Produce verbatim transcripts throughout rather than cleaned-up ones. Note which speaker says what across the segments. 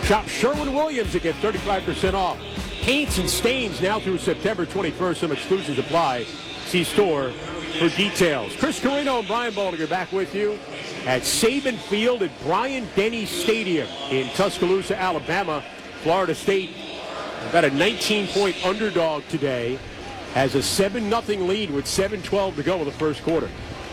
Speaker 1: Shop Sherwin-Williams and get thirty-five percent off. Paints and stains now through September twenty-first. Some exclusions apply. See store for details. Chris Carino and Brian Baldinger back with you at Saban Field at Bryant-Denny Stadium in Tuscaloosa, Alabama. Florida State, about a nineteen-point underdog today, has a seven nothing lead with seven twelve to go in the first quarter.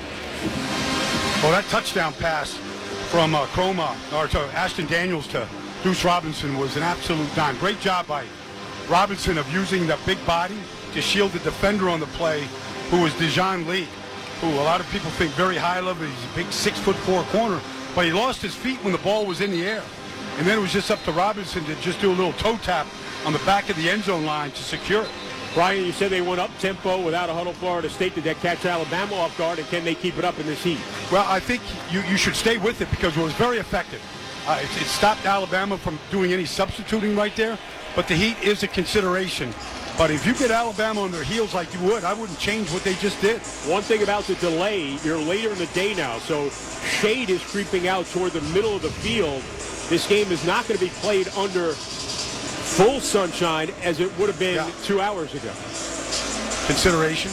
Speaker 2: Well, that touchdown pass from uh, Chroma, or to Ashton Daniels to Deuce Robinson was an absolute dime. Great job by Robinson of using the big body to shield the defender on the play, who was Dejon Lee, who a lot of people think very high level. He's a big six foot four corner, but he lost his feet when the ball was in the air. And then it was just up to Robinson to just do a little toe tap on the back of the end zone line to secure it.
Speaker 1: Brian, you said they went up tempo without a huddle. Florida State. Did that catch Alabama off guard, and can they keep it up in this heat?
Speaker 2: Well, I think you, you should stay with it because it was very effective. Uh, it, it stopped Alabama from doing any substituting right there, but the heat is a consideration. But if you get Alabama on their heels like you would, I wouldn't change what they just did.
Speaker 1: One thing about the delay, you're later in the day now, so shade is creeping out toward the middle of the field. This game is not going to be played under full sunshine as it would have been yeah. two hours ago.
Speaker 2: Consideration.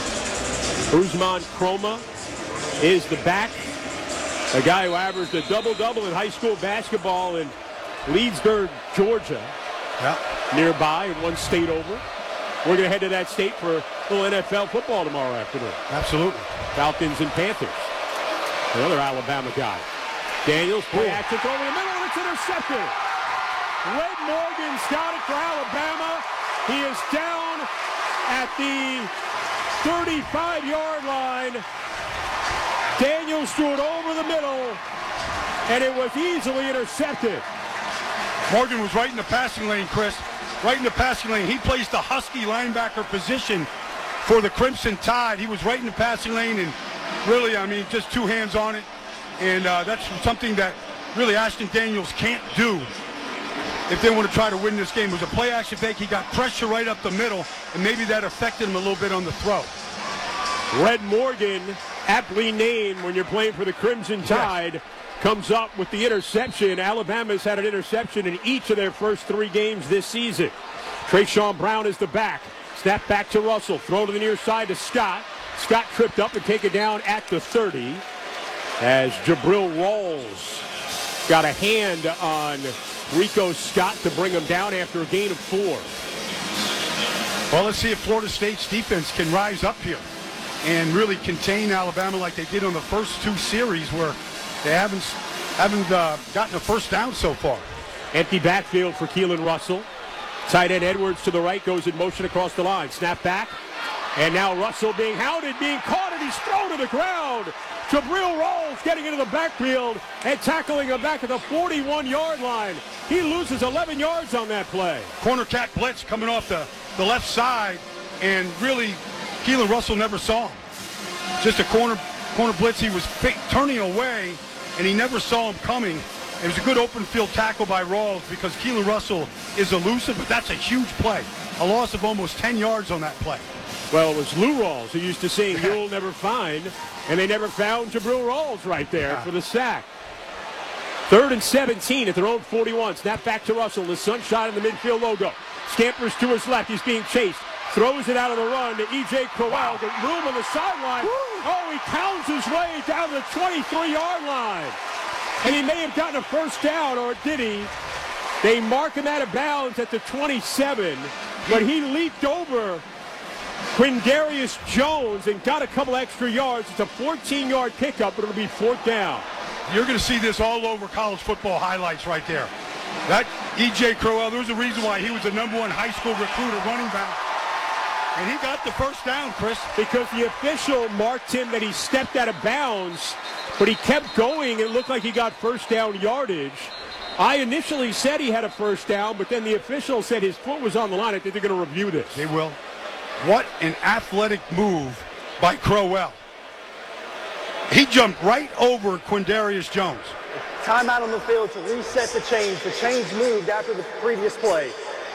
Speaker 1: Usman Chroma is the back. A guy who averaged a double-double in high school basketball in Leedsburg, Georgia.
Speaker 2: Yeah.
Speaker 1: Nearby and one state over. We're going to head to that state for a little N F L football tomorrow afternoon.
Speaker 2: Absolutely.
Speaker 1: Falcons and Panthers. Another Alabama guy. Daniels, play action throw in the middle, and it's intercepted. Red Morgan's got it for Alabama. He is down at the thirty-five-yard line. Daniels threw it over the middle, and it was easily intercepted.
Speaker 2: Morgan was right in the passing lane, Chris. Right in the passing lane. He plays the Husky linebacker position for the Crimson Tide. He was right in the passing lane, and really, I mean, just two hands on it. And uh, that's something that really Ashton Daniels can't do if they want to try to win this game. It was a play-action fake. He got pressure right up the middle, and maybe that affected him a little bit on the throw.
Speaker 1: Red Morgan, aptly named when you're playing for the Crimson Tide, yes. comes up with the interception. Alabama's had an interception in each of their first three games this season. Trayshawn Brown is the back. Snap back to Russell. Throw to the near side to Scott. Scott tripped up and taken down at the thirty. As Jabril Rawls got a hand on Rico Scott to bring him down after a gain of four.
Speaker 2: Well, let's see if Florida State's defense can rise up here and really contain Alabama like they did on the first two series where they haven't haven't uh, gotten a first down so far.
Speaker 1: Empty backfield for Keelan Russell. Tight end Edwards to the right goes in motion across the line. Snap back. And now Russell being hounded, being caught, and he's thrown to the ground. Jabril Rawls getting into the backfield and tackling him back at the forty-one-yard line. He loses eleven yards on that play.
Speaker 2: Corner cat blitz coming off the, the left side, and really Keelan Russell never saw him. Just a corner corner blitz. He was fi- turning away, and he never saw him coming. It was a good open field tackle by Rawls because Keelan Russell is elusive, but that's a huge play. A loss of almost ten yards on that play.
Speaker 1: Well, it was Lou Rawls who used to sing, "You'll never find," and they never found Jabril Rawls right there yeah. for the sack. Third and seventeen at their own forty-one. Snap back to Russell. The sunshine in the midfield logo. Scampers to his left. He's being chased. Throws it out of the run to E J Crowell. Wow. The room on the sideline. Woo. Oh, he pounds his way down to the twenty-three-yard line. And he may have gotten a first down, or did he? They mark him out of bounds at the twenty-seven, but he leaped over Quindarius Jones and got a couple extra yards. It's a fourteen-yard pickup, but it'll be fourth down.
Speaker 2: You're going to see this all over college football highlights right there. That E J Crowell, there's a reason why he was the number one high school recruiter running back. And he got the first down, Chris.
Speaker 1: Because the official marked him that he stepped out of bounds, but he kept going. It looked like he got first down yardage. I initially said he had a first down, but then the official said his foot was on the line. I think they're going to review this.
Speaker 2: They will. What an athletic move by Crowell. He jumped right over Quindarius Jones.
Speaker 3: Timeout on the field to reset the chains. The chains moved after the previous play.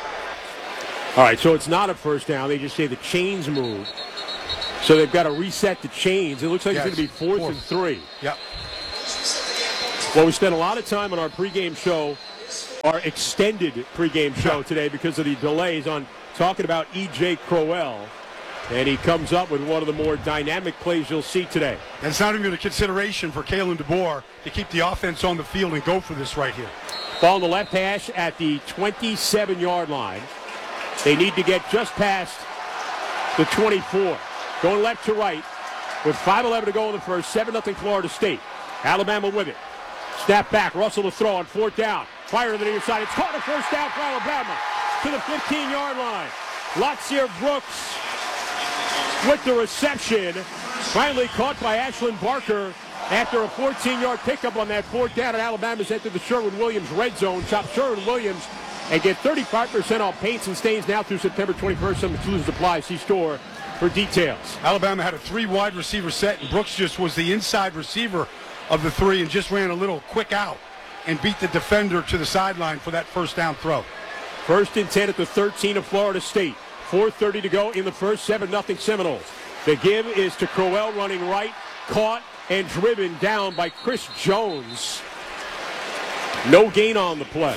Speaker 1: All right, so it's not a first down. They just say the chains moved. So they've got to reset the chains. It looks like yes. it's going to be fourth, fourth and three.
Speaker 2: Yep.
Speaker 1: Well, we spent a lot of time on our pregame show our extended pregame show today because of the delays on talking about E J Crowell. And he comes up with one of the more dynamic plays you'll see today.
Speaker 2: And it's not even a consideration for Kalen DeBoer to keep the offense on the field and go for this right here.
Speaker 1: Ball in the left hash at the twenty-seven-yard line. They need to get just past the twenty-four. Going left to right with five eleven to go in the first. seven nothing Florida State. Alabama with it. Snap back. Russell to throw on fourth down. Fire to the near side. It's caught a first down for Alabama to the fifteen-yard line. Latsier Brooks with the reception. Finally caught by Ashlyn Barker after a fourteen-yard pickup on that fourth down. And Alabama's entered the Sherwin-Williams red zone. Chop Sherwin-Williams and get thirty-five percent off paints and stains now through September twenty-first. Some exclusions apply. See store for details.
Speaker 2: Alabama had a three wide receiver set, and Brooks just was the inside receiver of the three and just ran a little quick out and beat the defender to the sideline for that first down throw.
Speaker 1: First and ten at the thirteen of Florida State. four thirty to go in the first. seven nothing Seminoles. The give is to Crowell running right. Caught and driven down by Chris Jones. No gain on the play.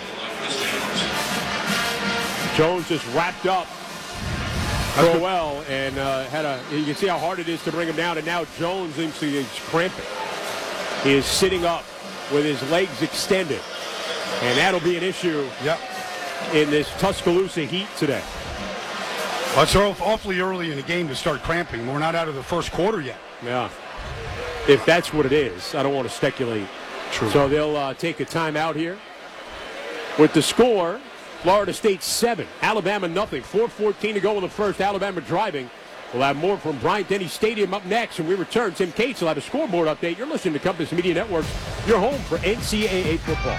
Speaker 1: Jones just wrapped up Crowell and uh, had a. You can see how hard it is to bring him down. And now Jones is cramping. He is sitting up with his legs extended, and that'll be an issue.
Speaker 2: Yep.
Speaker 1: In this Tuscaloosa heat today.
Speaker 2: Well, it's awfully early in the game to start cramping. We're not out of the first quarter yet.
Speaker 1: Yeah. If that's what it is, I don't want to speculate.
Speaker 2: True.
Speaker 1: So they'll uh, take a timeout here. With the score, Florida State seven, Alabama nothing. four fourteen to go in the first. Alabama driving. We'll have more from Bryant-Denny Stadium up next. When we return, Tim Cates will have a scoreboard update. You're listening to Compass Media Network, your home for N C double A football.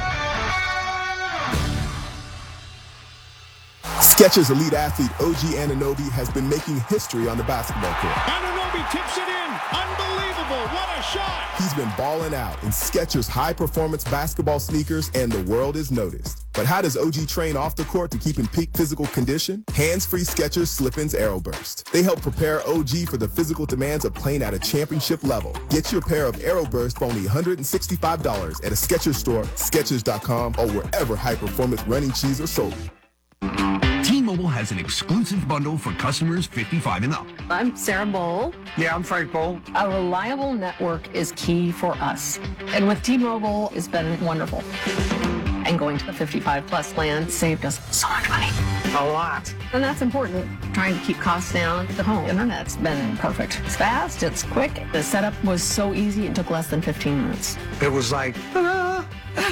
Speaker 4: Skechers elite athlete O G Anunoby has been making history on the basketball court.
Speaker 5: Anunoby tips it in. Unbelievable. What a shot.
Speaker 4: He's been balling out in Skechers high-performance basketball sneakers, and the world is noticed. But how does O G train off the court to keep in peak physical condition? Hands-free Skechers Slip-ins Aeroburst. They help prepare O G for the physical demands of playing at a championship level. Get your pair of Aeroburst for only one hundred sixty-five dollars at a Skechers store, Skechers dot com, or wherever high-performance running shoes are sold.
Speaker 6: T-Mobile has an exclusive bundle for customers fifty-five and up.
Speaker 7: I'm Sarah Bowl.
Speaker 8: Yeah, I'm Frank Bowl.
Speaker 7: A reliable network is key for us. And with T-Mobile, it's been wonderful. And going to the fifty-five plus plan saved us so much money.
Speaker 8: A lot.
Speaker 7: And that's important. Trying to keep costs down. The home internet's been perfect. It's fast, it's quick. The setup was so easy, it took less than fifteen minutes.
Speaker 8: It was like, ta-da!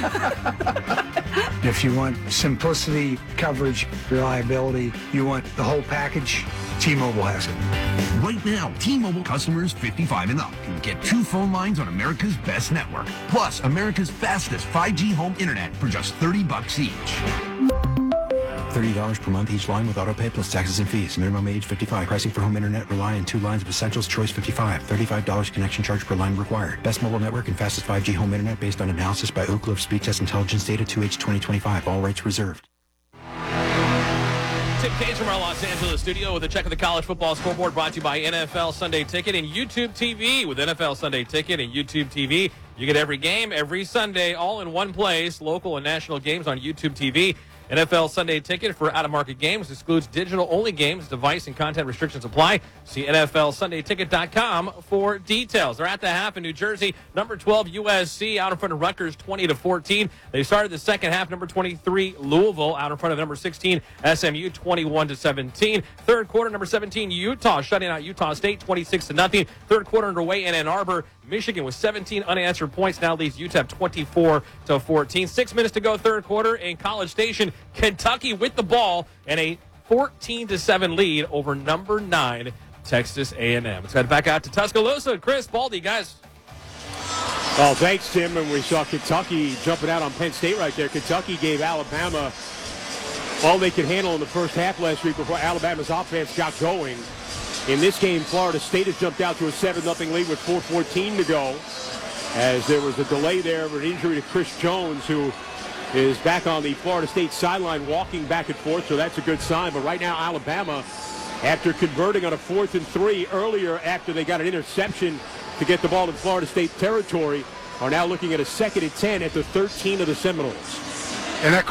Speaker 8: If you want simplicity, coverage, reliability, you want the whole package, T-Mobile has it.
Speaker 6: Right now, T-Mobile customers fifty-five and up can get two phone lines on America's best network, plus America's fastest five G home internet for just thirty bucks each.
Speaker 9: thirty dollars per month each line with autopay plus taxes and fees. Minimum age fifty-five. Pricing for home internet rely on two lines of Essentials Choice fifty-five. thirty-five dollars connection charge per line required. Best mobile network and fastest five G home internet based on analysis by Ookla of Speed Test Intelligence data two H twenty twenty-five. All rights reserved.
Speaker 10: Tim Cates from our Los Angeles studio with a check of the college football scoreboard brought to you by N F L Sunday Ticket and YouTube T V. With N F L Sunday Ticket and YouTube T V, you get every game every Sunday all in one place. Local and national games on YouTube T V. N F L Sunday Ticket for out-of-market games excludes digital-only games. Device and content restrictions apply. See N F L Sunday Ticket dot com for details. They're at the half in New Jersey. Number twelve, U S C, out in front of Rutgers, twenty to fourteen. They started the second half. Number twenty-three, Louisville, out in front of number sixteen, S M U, twenty-one to seventeen. Third quarter, number seventeen, Utah, shutting out Utah State, twenty-six to nothing. Third quarter underway in Ann Arbor. Michigan with seventeen unanswered points now leads U T E P twenty-four to fourteen. Six minutes to go, third quarter in College Station. Kentucky with the ball and a fourteen to seven lead over number nine Texas A and M. Let's head back out to Tuscaloosa. Chris, Baldy, guys.
Speaker 1: Well, thanks, Tim. And we saw Kentucky jumping out on Penn State right there. Kentucky gave Alabama all they could handle in the first half last week before Alabama's offense got going. In this game, Florida State has jumped out to a seven nothing lead with four fourteen to go, as there was a delay there of an injury to Chris Jones, who is back on the Florida State sideline walking back and forth, so that's a good sign. But right now, Alabama, after converting on a fourth and three earlier after they got an interception to get the ball in Florida State territory, are now looking at a second and ten at the thirteen of the Seminoles.
Speaker 2: And that